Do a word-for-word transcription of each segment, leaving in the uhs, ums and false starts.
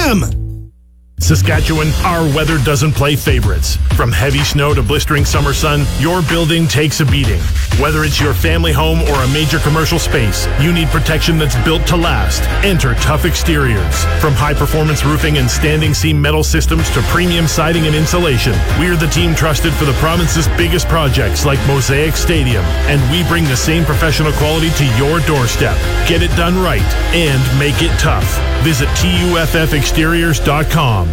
them! Saskatchewan, our weather doesn't play favorites. From heavy snow to blistering summer sun, your building takes a beating. Whether it's your family home or a major commercial space, you need protection that's built to last. Enter Tough Exteriors. From high-performance roofing and standing seam metal systems to premium siding and insulation, we're the team trusted for the province's biggest projects like Mosaic Stadium. And we bring the same professional quality to your doorstep. Get it done right and make it tough. Visit tuff exteriors dot com.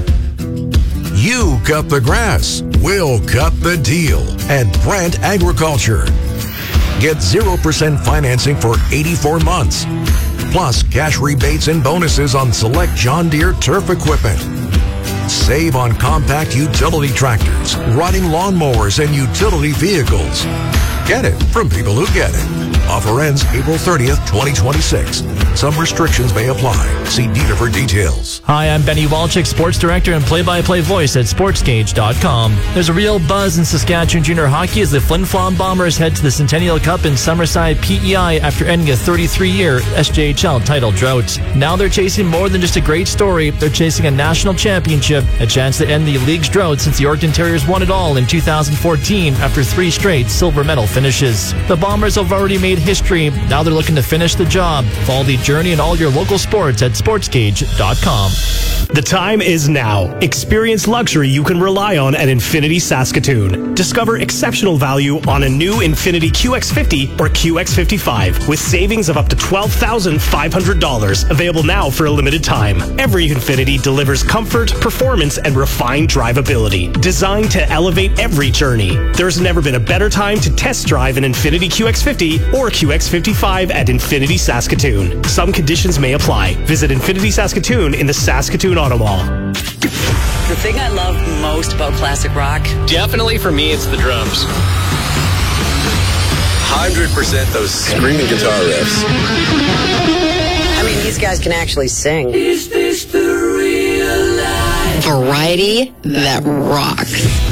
You cut the grass, we'll cut the deal at Brandt Agriculture. Get zero percent financing for eighty-four months, plus cash rebates and bonuses on select John Deere turf equipment. Save on compact utility tractors, riding lawnmowers, and utility vehicles. Get it from people who get it. Offer ends April thirtieth, twenty twenty-six. Some restrictions may apply. See dealer for details. Hi, I'm Benny Walczyk, sports director and play-by-play voice at sports gauge dot com. There's a real buzz in Saskatchewan junior hockey as the Flin Flon Bombers head to the Centennial Cup in Summerside P E I after ending a thirty-three-year S J H L title drought. Now they're chasing more than just a great story. They're chasing a national championship, a chance to end the league's drought since the Yorkton Terriers won it all in two thousand fourteen after three straight silver medal finishes. The Bombers have already made history. Now they're looking to finish the job. Follow the journey in all your local sports at sports gauge dot com. The time is now. Experience luxury you can rely on at Infinity Saskatoon. Discover exceptional value on a new Infinity Q X fifty or Q X fifty-five with savings of up to twelve thousand five hundred dollars. Available now for a limited time. Every Infinity delivers comfort, performance, and refined drivability. Designed to elevate every journey. There's never been a better time to test drive an Infinity Q X fifty or Q X fifty-five at Infinity Saskatoon. Some conditions may apply. Visit Infinity Saskatoon in the Saskatoon Auto Mall. The thing I love most about classic rock? Definitely for me, it's the drums. one hundred percent those screaming guitar riffs. I mean, these guys can actually sing. Is this the real life? Variety that rocks.